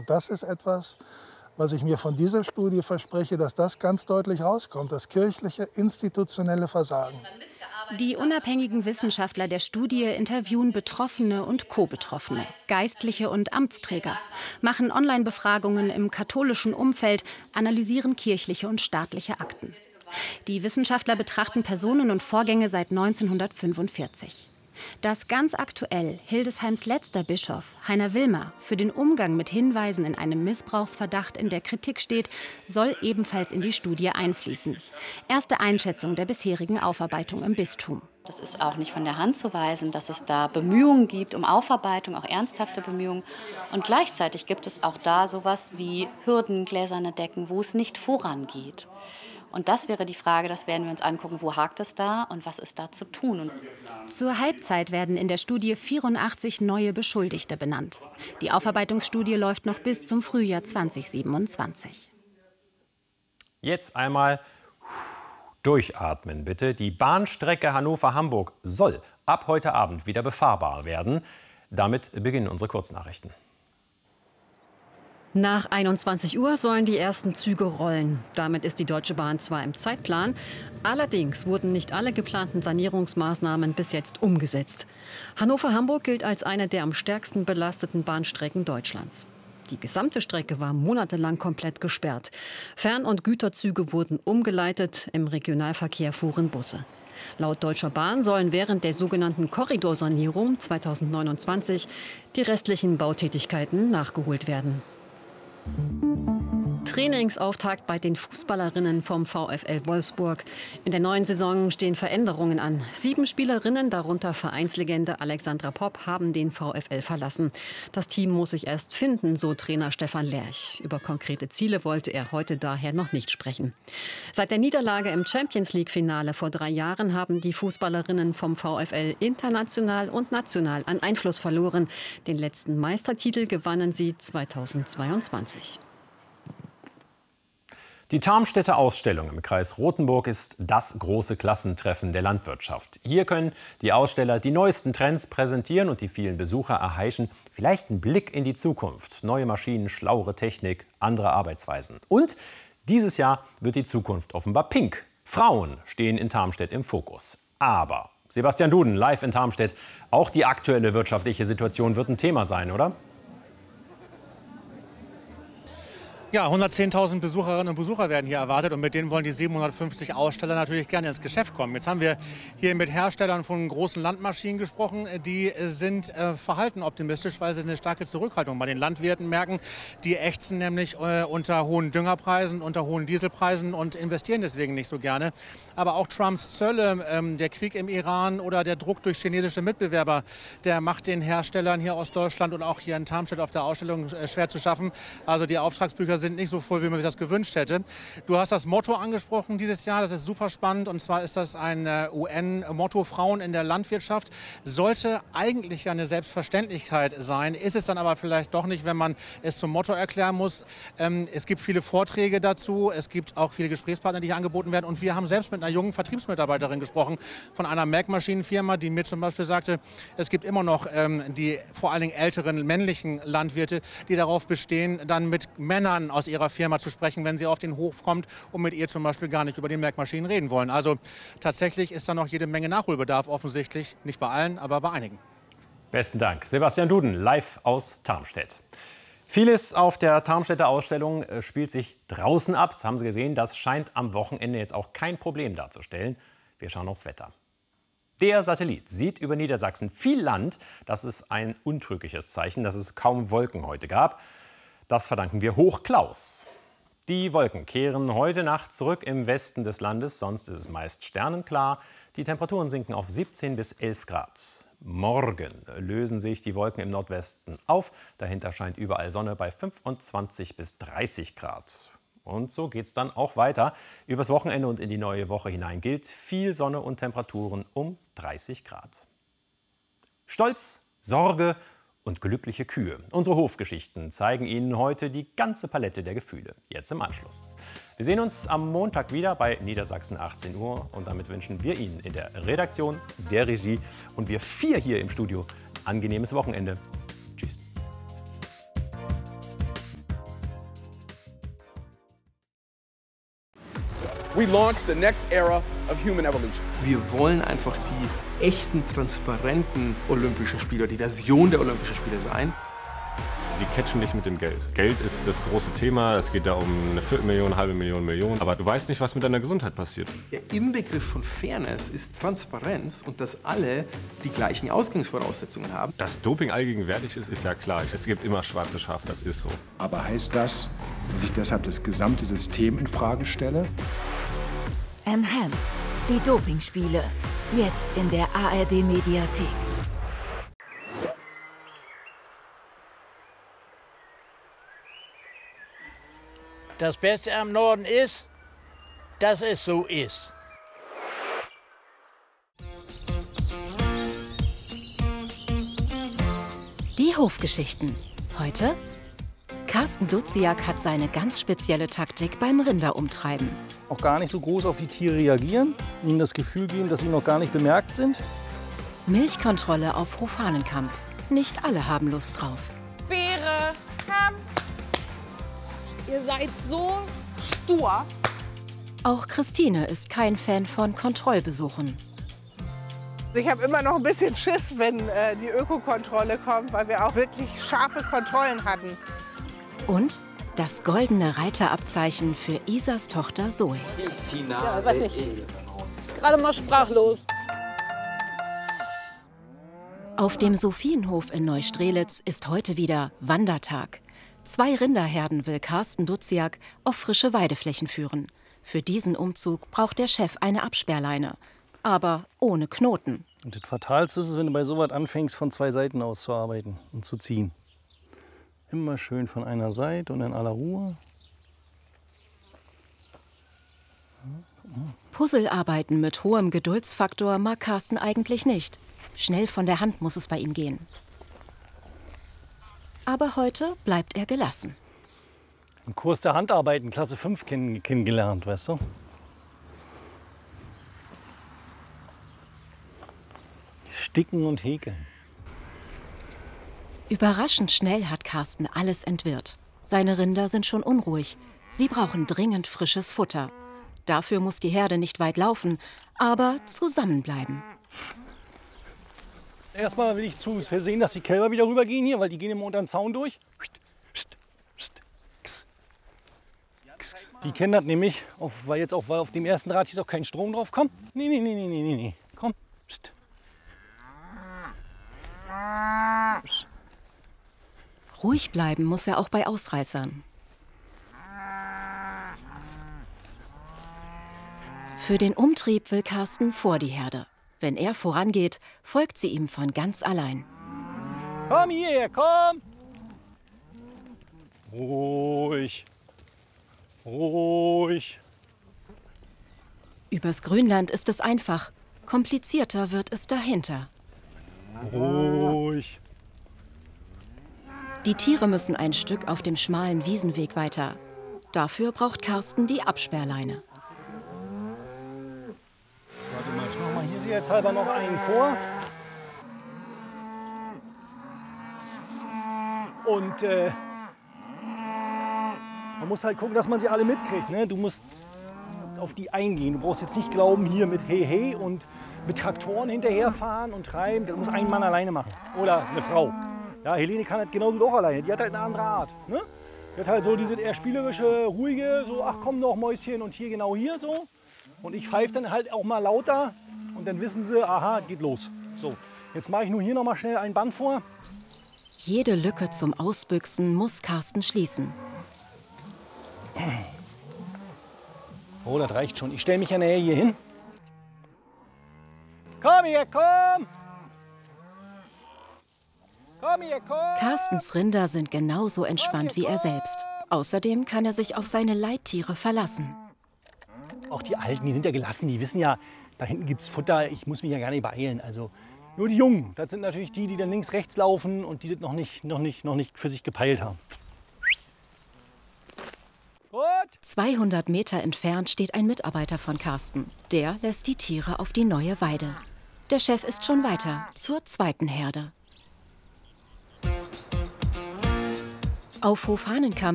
Und das ist etwas, was ich mir von dieser Studie verspreche, dass das ganz deutlich rauskommt, das kirchliche institutionelle Versagen. Die unabhängigen Wissenschaftler der Studie interviewen Betroffene und Co-Betroffene, Geistliche und Amtsträger, machen Online-Befragungen im katholischen Umfeld, analysieren kirchliche und staatliche Akten. Die Wissenschaftler betrachten Personen und Vorgänge seit 1945. Dass ganz aktuell Hildesheims letzter Bischof, Heiner Wilmer, für den Umgang mit Hinweisen in einem Missbrauchsverdacht in der Kritik steht, soll ebenfalls in die Studie einfließen. Erste Einschätzung der bisherigen Aufarbeitung im Bistum. Das ist auch nicht von der Hand zu weisen, dass es da Bemühungen gibt um Aufarbeitung, auch ernsthafte Bemühungen. Und gleichzeitig gibt es auch da sowas wie Hürden, gläserne Decken, wo es nicht vorangeht. Und das wäre die Frage, das werden wir uns angucken, wo hakt es da und was ist da zu tun. Zur Halbzeit werden in der Studie 84 neue Beschuldigte benannt. Die Aufarbeitungsstudie läuft noch bis zum Frühjahr 2027. Jetzt einmal durchatmen, bitte. Die Bahnstrecke Hannover-Hamburg soll ab heute Abend wieder befahrbar werden. Damit beginnen unsere Kurznachrichten. Nach 21 Uhr sollen die ersten Züge rollen. Damit ist die Deutsche Bahn zwar im Zeitplan, allerdings wurden nicht alle geplanten Sanierungsmaßnahmen bis jetzt umgesetzt. Hannover-Hamburg gilt als eine der am stärksten belasteten Bahnstrecken Deutschlands. Die gesamte Strecke war monatelang komplett gesperrt. Fern- und Güterzüge wurden umgeleitet, im Regionalverkehr fuhren Busse. Laut Deutscher Bahn sollen während der sogenannten Korridorsanierung 2029 die restlichen Bautätigkeiten nachgeholt werden. Trainingsauftakt bei den Fußballerinnen vom VfL Wolfsburg. In der neuen Saison stehen Veränderungen an. 7 Spielerinnen, darunter Vereinslegende Alexandra Popp, haben den VfL verlassen. Das Team muss sich erst finden, so Trainer Stefan Lerch. Über konkrete Ziele wollte er heute daher noch nicht sprechen. Seit der Niederlage im Champions-League-Finale vor 3 Jahren haben die Fußballerinnen vom VfL international und national an Einfluss verloren. Den letzten Meistertitel gewannen sie 2022. Die Tarmstädter Ausstellung im Kreis Rothenburg ist das große Klassentreffen der Landwirtschaft. Hier können die Aussteller die neuesten Trends präsentieren und die vielen Besucher erheischen vielleicht einen Blick in die Zukunft. Neue Maschinen, schlauere Technik, andere Arbeitsweisen. Und dieses Jahr wird die Zukunft offenbar pink. Frauen stehen in Tarmstedt im Fokus. Aber, Sebastian Duden, live in Tarmstedt, auch die aktuelle wirtschaftliche Situation wird ein Thema sein, oder? Ja, 110.000 Besucherinnen und Besucher werden hier erwartet und mit denen wollen die 750 Aussteller natürlich gerne ins Geschäft kommen. Jetzt haben wir hier mit Herstellern von großen Landmaschinen gesprochen. Die sind verhalten optimistisch, weil sie eine starke Zurückhaltung bei den Landwirten merken. Die ächzen nämlich unter hohen Düngerpreisen, unter hohen Dieselpreisen und investieren deswegen nicht so gerne. Aber auch Trumps Zölle, der Krieg im Iran oder der Druck durch chinesische Mitbewerber, der macht den Herstellern hier aus Deutschland und auch hier in Tarmstedt auf der Ausstellung schwer zu schaffen. Also die Auftragsbücher sind nicht so voll, wie man sich das gewünscht hätte. Du hast das Motto angesprochen dieses Jahr, das ist super spannend. Und zwar ist das ein UN-Motto Frauen in der Landwirtschaft. Sollte eigentlich ja eine Selbstverständlichkeit sein, ist es dann aber vielleicht doch nicht, wenn man es zum Motto erklären muss. Es gibt viele Vorträge dazu, es gibt auch viele Gesprächspartner, die hier angeboten werden. Und wir haben selbst mit einer jungen Vertriebsmitarbeiterin gesprochen, von einer Merkmaschinenfirma, die mir zum Beispiel sagte, es gibt immer noch die vor allen Dingen älteren männlichen Landwirte, die darauf bestehen, dann mit Männern aus ihrer Firma zu sprechen, wenn sie auf den Hof kommt und mit ihr zum Beispiel gar nicht über die Merkmaschinen reden wollen. Also tatsächlich ist da noch jede Menge Nachholbedarf offensichtlich, nicht bei allen, aber bei einigen. Besten Dank. Sebastian Duden, live aus Tarmstedt. Vieles auf der Tarmstädter Ausstellung spielt sich draußen ab. Das haben Sie gesehen, das scheint am Wochenende jetzt auch kein Problem darzustellen. Wir schauen aufs Wetter. Der Satellit sieht über Niedersachsen viel Land. Das ist ein untrügliches Zeichen, dass es kaum Wolken heute gab. Das verdanken wir Hochklaus. Die Wolken kehren heute Nacht zurück im Westen des Landes. Sonst ist es meist sternenklar. Die Temperaturen sinken auf 17 bis 11 Grad. Morgen lösen sich die Wolken im Nordwesten auf. Dahinter scheint überall Sonne bei 25 bis 30 Grad. Und so geht es dann auch weiter. Übers Wochenende und in die neue Woche hinein gilt viel Sonne und Temperaturen um 30 Grad. Stolz, Sorge und glückliche Kühe. Unsere Hofgeschichten zeigen Ihnen heute die ganze Palette der Gefühle. Jetzt im Anschluss. Wir sehen uns am Montag wieder bei Niedersachsen 18 Uhr. Und damit wünschen wir Ihnen in der Redaktion, der Regie und wir 4 hier im Studio ein angenehmes Wochenende. Tschüss. We launched the next era of human evolution. Wir wollen einfach die echten, transparenten Olympischen Spiele, die Version der Olympischen Spiele sein. Die catchen nicht mit dem Geld. Geld ist das große Thema. Es geht da um eine Viertelmillion, halbe Million, Million. Aber du weißt nicht, was mit deiner Gesundheit passiert. Der Inbegriff von Fairness ist Transparenz und dass alle die gleichen Ausgangsvoraussetzungen haben. Dass Doping allgegenwärtig ist, ist ja klar. Es gibt immer schwarze Schafe, das ist so. Aber heißt das, dass ich deshalb das gesamte System in Frage stelle? Enhanced, die Dopingspiele. Jetzt in der ARD-Mediathek. Das Beste am Norden ist, dass es so ist. Die Hofgeschichten. Heute: Carsten Duziak hat seine ganz spezielle Taktik beim Rinderumtreiben. Auch gar nicht so groß auf die Tiere reagieren, ihnen das Gefühl geben, dass sie noch gar nicht bemerkt sind. Milchkontrolle auf Hofhahnenkamp. Nicht alle haben Lust drauf. Beere, komm! Ihr seid so stur. Auch Christine ist kein Fan von Kontrollbesuchen. Ich habe immer noch ein bisschen Schiss, wenn die Ökokontrolle kommt, weil wir auch wirklich scharfe Kontrollen hatten. Und das goldene Reiterabzeichen für Isas Tochter Zoe. Ja, weiß nicht. Gerade mal sprachlos. Auf dem Sophienhof in Neustrelitz ist heute wieder Wandertag. 2 Rinderherden will Carsten Duziak auf frische Weideflächen führen. Für diesen Umzug braucht der Chef eine Absperrleine, aber ohne Knoten. Und das Fatalste ist es, wenn du bei sowas anfängst, von 2 Seiten aus zu arbeiten und zu ziehen. Immer schön von einer Seite und in aller Ruhe. Puzzlearbeiten mit hohem Geduldsfaktor mag Carsten eigentlich nicht. Schnell von der Hand muss es bei ihm gehen. Aber heute bleibt er gelassen. Im Kurs der Handarbeiten, Klasse 5 kennengelernt, weißt du? Sticken und häkeln. Überraschend schnell hat Carsten alles entwirrt. Seine Rinder sind schon unruhig. Sie brauchen dringend frisches Futter. Dafür muss die Herde nicht weit laufen, aber zusammenbleiben. Erstmal will ich sehen, dass die Kälber wieder rübergehen hier, weil die gehen immer unter den Zaun durch. Die kennen das nämlich, weil jetzt auch auf dem ersten Rad hier auch kein Strom drauf. Komm, nee, komm. Ruhig bleiben muss er auch bei Ausreißern. Für den Umtrieb will Carsten vor die Herde. Wenn er vorangeht, folgt sie ihm von ganz allein. Komm hierher, komm! Ruhig. Ruhig. Übers Grünland ist es einfach. Komplizierter wird es dahinter. Ruhig. Die Tiere müssen ein Stück auf dem schmalen Wiesenweg weiter. Dafür braucht Carsten die Absperrleine. Warte mal, ich mach mal hier sicherheitshalber noch einen vor. Und man muss halt gucken, dass man sie alle mitkriegt. Ne? Du musst auf die eingehen. Du brauchst jetzt nicht glauben, hier mit Hey und mit Traktoren hinterherfahren und treiben. Das muss ein Mann alleine machen. Oder eine Frau. Ja, Helene kann das genauso doch alleine. Die hat halt eine andere Art. Ne? Die hat halt so diese eher spielerische, ruhige, so, ach komm doch Mäuschen und hier genau hier so. Und ich pfeife dann halt auch mal lauter und dann wissen sie, aha, geht los. So, jetzt mache ich nur hier noch mal schnell ein Band vor. Jede Lücke zum Ausbüchsen muss Carsten schließen. Oh, das reicht schon. Ich stelle mich ja näher hier hin. Komm hier, komm! Komm hier, komm! Carstens Rinder sind genauso entspannt wie er selbst. Außerdem kann er sich auf seine Leittiere verlassen. Auch die Alten, die sind ja gelassen. Die wissen ja, da hinten gibt's Futter. Ich muss mich ja gar nicht beeilen. Also nur die Jungen, das sind natürlich die, die dann links, rechts laufen und die das noch nicht für sich gepeilt haben. Gut. 200 Meter entfernt steht ein Mitarbeiter von Carsten. Der lässt die Tiere auf die neue Weide. Der Chef ist schon weiter, zur zweiten Herde. Auf Hofhahnenkamp